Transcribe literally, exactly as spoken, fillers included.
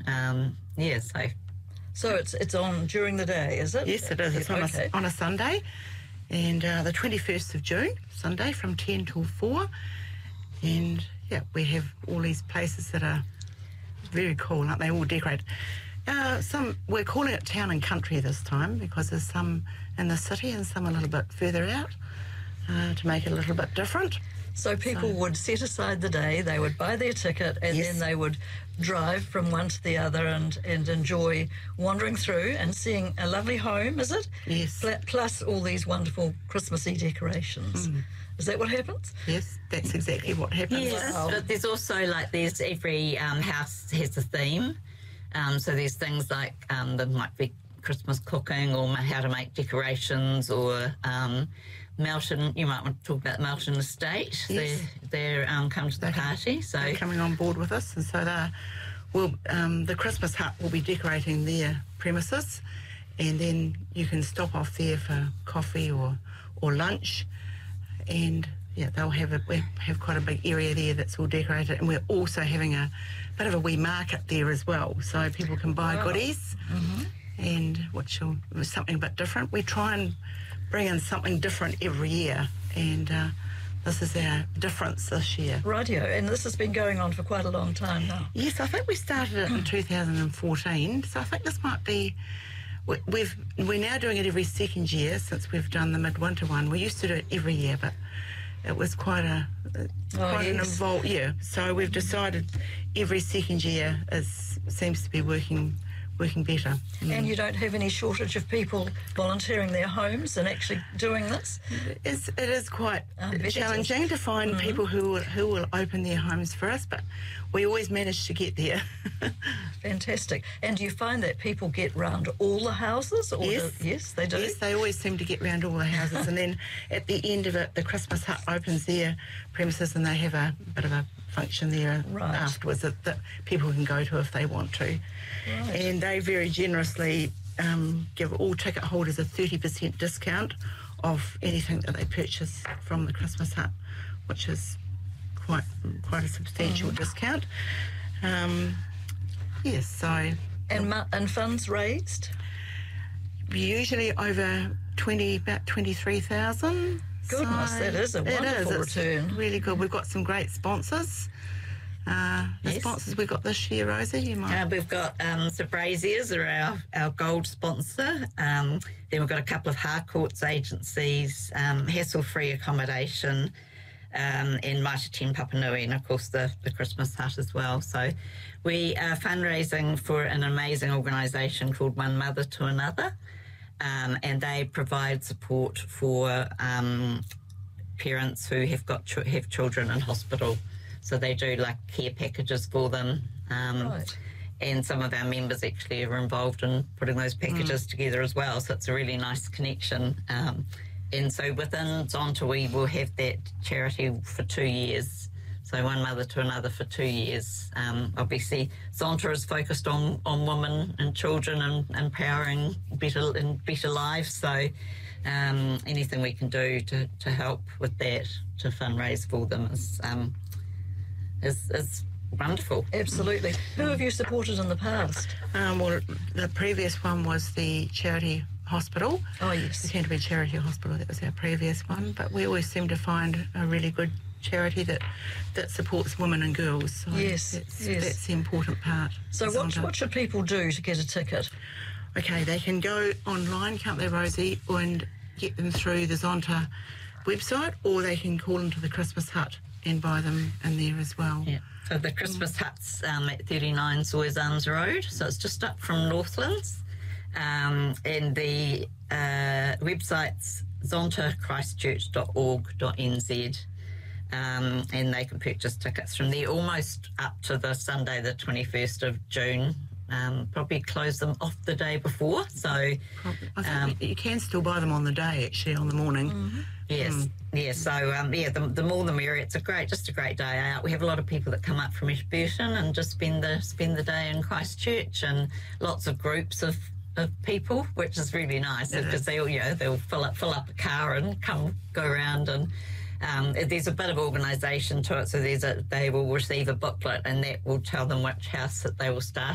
um, yeah, so... So it's it's on during the day, is it? Yes, it is. It's on, okay. a, on a Sunday, and uh, the twenty-first of June, Sunday, from ten till four. And, yeah, we have all these places that are very cool, aren't they? All decorated. Uh, some we're calling it town and country this time because there's some in the city and some a little bit further out uh, to make it a little bit different. So people so, would set aside the day, they would buy their ticket, and yes. then they would drive from one to the other and, and enjoy wandering through and seeing a lovely home, is it? Yes. Pl- plus all these wonderful Christmassy decorations. Mm. Is that what happens? Yes, that's exactly what happens. Yes, wow. But there's also, like, there's every um, house has a theme. Um, so there's things like um, there might be Christmas cooking or how to make decorations or... Um, Melton, you might want to talk about Melton Estate. Yes. They're, they're um, coming to the they're, party. So they're coming on board with us, and so they're, we'll, um, the Christmas hut will be decorating their premises, and then you can stop off there for coffee or, or lunch, and yeah, they'll have a, we have quite a big area there that's all decorated, and we're also having a bit of a wee market there as well, so people can buy wow. goodies, mm-hmm. and which will, something a bit different. We try and bring in something different every year, and uh, this is our difference this year. Rightio, and this has been going on for quite a long time now. Yes, I think we started it in two thousand fourteen, so I think this might be, we, we've, we're now doing it every second year since we've done the midwinter one. We used to do it every year, but it was quite a oh, quite yes. an involved year. So we've decided every second year is seems to be working working better. Mm. And you don't have any shortage of people volunteering their homes and actually doing this? It's, it is quite uh, challenging to find mm-hmm. people who will, who will open their homes for us, but we always manage to get there. Fantastic. And do you find that people get round all the houses? Or yes. Do, yes, they do? Yes, they always seem to get round all the houses. And then at the end of it, the Christmas hut opens their premises and they have a bit of a function there right. afterwards that, that people can go to if they want to. Right. And they very generously um, give all ticket holders a thirty percent discount of anything that they purchase from the Christmas hut, which is quite quite a substantial mm. discount. Um, yes, so... And, mu- and funds raised? Usually over twenty, about twenty-three thousand. Goodness, so that is a wonderful it is. return. It's really good. We've got some great sponsors. Uh, the yes. sponsors we've got this year, Rosie, you might... Uh, we've got um, Sir Braziers are our, our gold sponsor. Um, then we've got a couple of Harcourts agencies, um, hassle-free accommodation, um, in Maitaten Papanui, and of course the, the Christmas hut as well. So we are fundraising for an amazing organisation called One Mother to Another, um, and they provide support for um, parents who have got ch- have children in hospital. So they do like care packages for them. Um, right. And some of our members actually are involved in putting those packages mm. together as well. So it's a really nice connection. Um, and so within Zonta, we will have that charity for two years. So One Mother to Another for two years. Um, obviously, Zonta is focused on, on women and children and empowering better and better lives. So um, anything we can do to, to help with that, to fundraise for them is... Um, Is, is wonderful. Absolutely. Who have you supported in the past? Um, well, the previous one was the charity hospital. Oh, yes. The Canterbury Charity Hospital, that was our previous one. But we always seem to find a really good charity that, that supports women and girls. So yes, that's, yes. that's the important part. So what, what should people do to get a ticket? Okay, they can go online, can't they, Rosie, and get them through the Zonta website, or they can call into the Christmas hut and buy them in there as well. Yeah. So the Christmas hut's um, at thirty-nine Sawyers Arms Road, so it's just up from Northlands. Um, and the uh, website's zonta christchurch dot org dot n z, um, and they can purchase tickets from there almost up to the Sunday the twenty-first of June. Um, probably close them off the day before. So probably. I think um, you can still buy them on the day, actually, on the morning. Mm-hmm. Yes, mm. yeah. So um, yeah, the, the more the merrier. It's a great, just a great day out. We have a lot of people that come up from Ashburton and just spend the spend the day in Christchurch, and lots of groups of, of people, which is really nice it because is. they all, you know, they'll fill up fill up a car and come go around and. Um, there's a bit of organisation to it, so there's a, they will receive a booklet and that will tell them which house that they will start